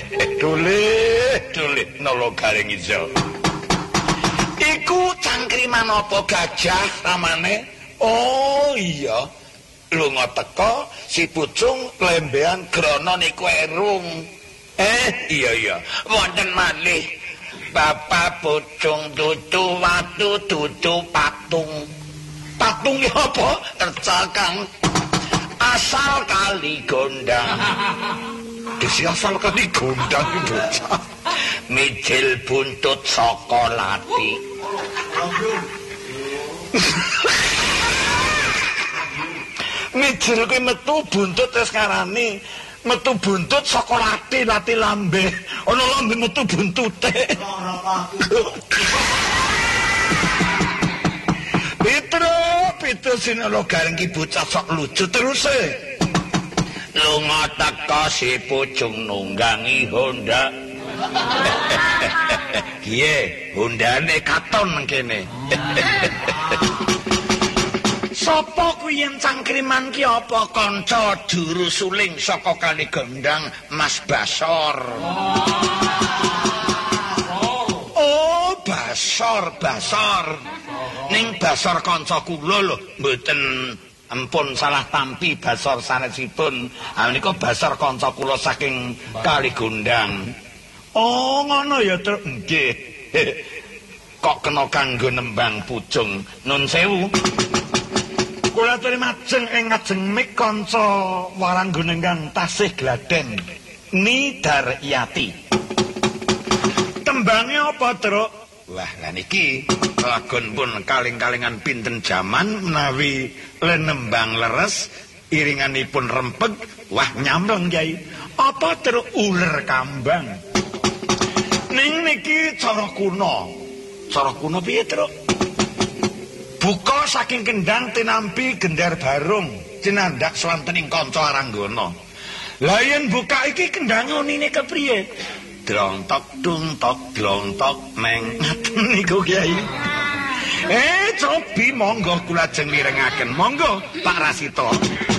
Doleh nolo garing ijo. Iku cangkriman apa gajah ramane? Oh iya. Lunga teka si pucung lembean grana niku erung. Iya. Wonten malih. Bapak pucung dudu watu dudu patung. Patung ya apa? Tercakang. Asal kali gondang. Desi asal kali gondang itu. Mijil buntut saka lati. Mijil kuwi metu buntut wis ngarani. Metu buntut saka lati lambe. Ana lambe metu buntute. Pitu sinelo gareng ki bocah sok lucu teruse. Lunga teka si pucung nunggangi Honda. Piye, Hondane katon kene. Sapa kuwi yen cangkriman ki apa kanca juru suling saka Kali Gondang Mas Basor. Oh, Basor. Ning Basor kanca kula lho, mboten ampun salah tampi Basor sanesipun. Menika Basor kanca kula saking Kali Gondang. Oh, ngono ya, Truk. Nggih. Kok kena kanggo nembang pucung. Nun sewu. Kula aturi majeng ing ngajeng mik kanca waranggonenggang tasih gladen Nidar Yati. Tembange apa, Truk? Wah, lah niki lagon pun kaling-kalingan pinten jaman menawi lenembang leres iringanipun rempeg. Wah, nyampleng Kyai. Apa Truk? Uler kambang. Ning niki cara kuno. Cara kuno piye, Truk? Buka saking kendang tinampi gendar barung cinandak swantening kanca aranggana. Lah yen buka iki kendang unine kepriye? Drontok tuntok glontok meng ngaten niku Kyai. Cobi monggo kula ajeng mirengaken. Monggo Pak Rasito.